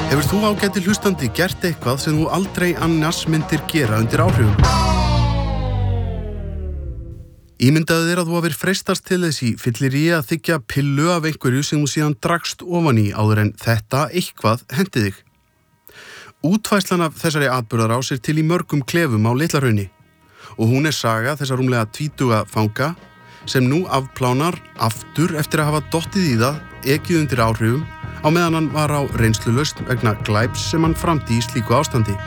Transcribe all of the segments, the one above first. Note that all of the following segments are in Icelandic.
Hefur þú ágæti hlustandi gert eitthvað sem þú aldrei annars myndir gera undir áhrifum? Ímyndaðu þér að þú hafir freistast til þess í fylliríi að þiggja pillu af einhverju sem þú síðan drakst ofan í áður en þetta eitthvað henti þig. Útfærslan af þessari atburðarás til í mörgum klefum á Litla-Hrauni og hún saga þessa rúmlega 20 fanga sem nú afplánar aftur eftir að hafa dottið í það, ekið undir áhrifum á meðan hann var á reynslulausn vegna glæps sem hann framdi í slíku ástandi.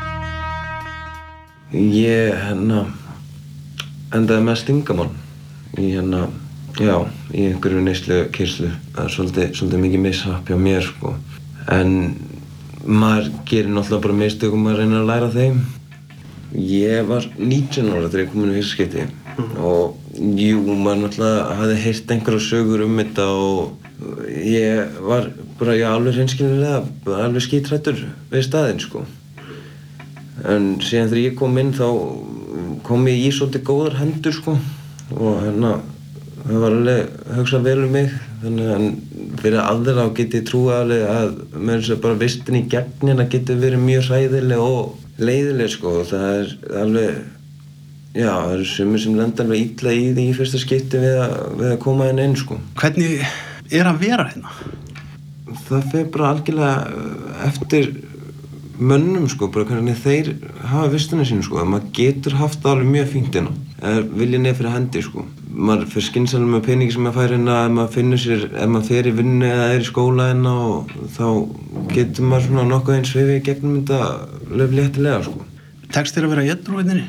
Ég endaði með stingamann í einhverju neyslukeyrslur. Það svolítið mikið mishapp hjá mér, sko. En maður gerir náttúrulega bara mistök og maður reynir að læra af þeim. Ég var 19 ára þegar ég kom inn í fyrsta skipti og maður náttúrulega hafði heyrt einhverjar sögur þetta og ég var bara alveg hreinskilnilega alveg skíthræddur við staðinn, sko. En síðan þegar ég kom inn þá kom ég í svolítið góðar hendur, sko, og það var alveg hugsað vel mig, þannig að fyrir aðra get ég trúið alveg að með þess að bara vistin í gegnina getur verið mjög hræðileg og leiðileg, sko, og það alveg, það eru sumir sem lenda alveg illa í því í fyrsta skipti við að koma inn, sko. Hvernig að vera hérna? Það fer bara algjörlega eftir mönnum, sko, bara hvernig þeir hafa vistina sínu, sko. Maður getur haft það alveg mjög fínt hérna. Vilja nefn fyrir hendi, sko. Maður fer skynsamlega með peningi sem maður fær hérna, ef maður finnur sér, ef maður fer í vinnu eða í skóla hérna og þá getur maður svona nokkuð eins svifið í gegnum þetta léttilega, sko. Tekst þér að vera edrú hérna?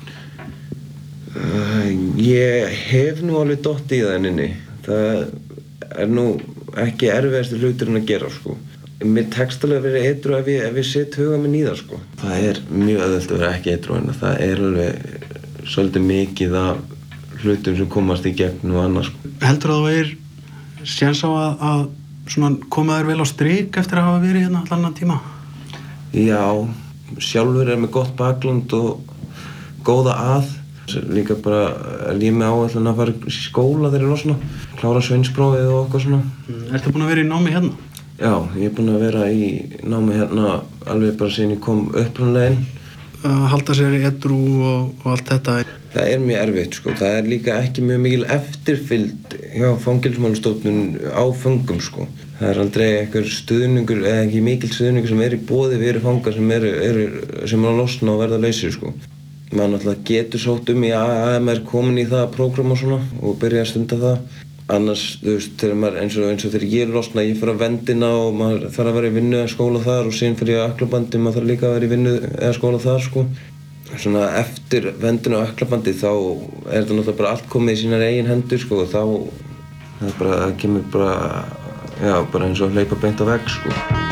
Ég hef nú alveg dottið í það inni. Það nú ekki erfiðasti hluturinn að gera, sko. Mér tekst alveg að vera edrú ef ég set huga minn í það, sko. Það mjög auðvelt að vera ekki edrú en það alveg svolítið mikið af hlutum sem komast í gegn og annað, sko. Heldur að þú séns á að svona koma þér vel á strik eftir að hafa verið hérna allan tíma? Já, sjálfur með gott bakland og góða að. Líka bara ég með áætlun að fara í skóla þegar ég losna, klára sveinsprófið og eitthvað svona. Ertu búin að vera í námi hérna? Já, ég búin að vera í námi hérna alveg bara síðan ég kom upprunalega inn. Að halda sér edrú og allt þetta. Það mjög erfitt, sko. Það líka ekki mjög mikil eftirfylgd hjá Fangelsismálastofnun á föngum, sko. Það aldrei einhver stuðningur eða ekki mikil stuðningur sem í boði við fangar sem sem að losna og verða lausir, sko. Maður náttúrulega getur sótt í AMR komin í það prógram og svona og byrja að stunda það. Annars, þú veist, þegar maður eins og þegar ég losna, ég fyrir að vendina og maður þarf að vera í vinnu eða skóla þar og síðan fyrir ég að ökklabandi, maður þarf líka að vera í vinnu eða skóla þar, sko. Svona eftir vendina og ökklabandi þá þetta náttúrulega bara allt komið í sínar eigin hendur, sko, og þá það kemur bara eins og hleypa beint á vegg, sko.